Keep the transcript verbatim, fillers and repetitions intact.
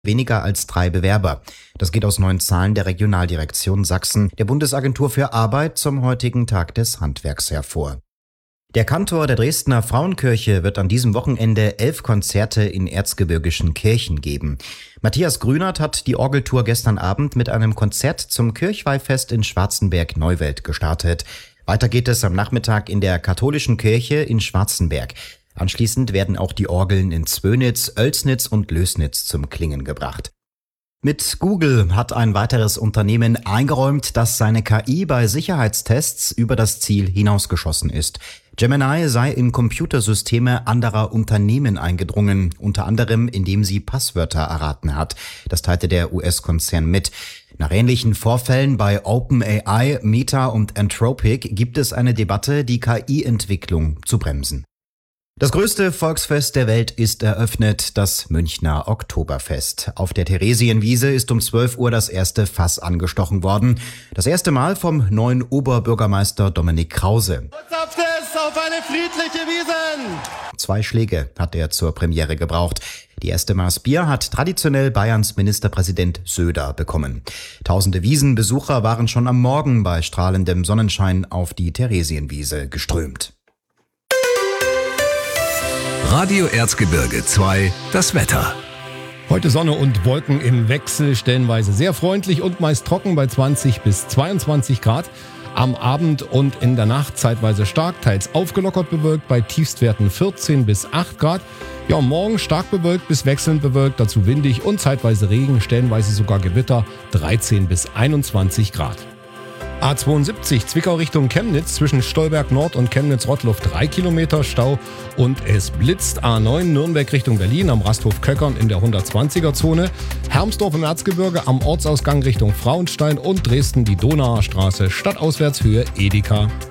weniger als drei Bewerber. Das geht aus neuen Zahlen der Regionaldirektion Sachsen, der Bundesagentur für Arbeit, zum heutigen Tag des Handwerks hervor. Der Kantor der Dresdner Frauenkirche wird an diesem Wochenende elf Konzerte in erzgebirgischen Kirchen geben. Matthias Grünert hat die Orgeltour gestern Abend mit einem Konzert zum Kirchweihfest in Schwarzenberg-Neuwelt gestartet. Weiter geht es am Nachmittag in der katholischen Kirche in Schwarzenberg. Anschließend werden auch die Orgeln in Zwönitz, Oelsnitz und Lößnitz zum Klingen gebracht. Mit Google hat ein weiteres Unternehmen eingeräumt, dass seine K I bei Sicherheitstests über das Ziel hinausgeschossen ist. Gemini sei in Computersysteme anderer Unternehmen eingedrungen, unter anderem indem sie Passwörter erraten hat. Das teilte der U S-Konzern mit. Nach ähnlichen Vorfällen bei OpenAI, Meta und Anthropic gibt es eine Debatte, die K I-Entwicklung zu bremsen. Das größte Volksfest der Welt ist eröffnet, das Münchner Oktoberfest. Auf der Theresienwiese ist um zwölf Uhr das erste Fass angestochen worden. Das erste Mal vom neuen Oberbürgermeister Dominik Krause. Botschaft auf eine friedliche Wiesn! Zwei Schläge hat er zur Premiere gebraucht. Die erste Maß Bier hat traditionell Bayerns Ministerpräsident Söder bekommen. Tausende Wiesenbesucher waren schon am Morgen bei strahlendem Sonnenschein auf die Theresienwiese geströmt. Radio Erzgebirge zwei, das Wetter. Heute Sonne und Wolken im Wechsel, stellenweise sehr freundlich und meist trocken bei zwanzig bis zweiundzwanzig Grad. Am Abend und in der Nacht zeitweise stark, teils aufgelockert bewölkt bei Tiefstwerten vierzehn bis acht Grad. Ja, morgen stark bewölkt bis wechselnd bewölkt, dazu windig und zeitweise Regen, stellenweise sogar Gewitter, dreizehn bis einundzwanzig Grad. A zweiundsiebzig Zwickau Richtung Chemnitz, zwischen Stolberg Nord und Chemnitz-Rottluff drei Kilometer Stau und es blitzt. A neun Nürnberg Richtung Berlin am Rasthof Köckern in der hundertzwanziger Zone. Hermsdorf im Erzgebirge am Ortsausgang Richtung Frauenstein und Dresden die Donauer Straße stadtauswärts Höhe Edeka.